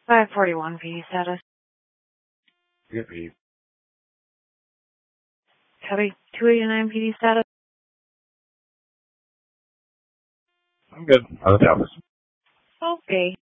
541 PD status. Good PD. Copy. 289 PD status. I'm good. I was at the office. Okay.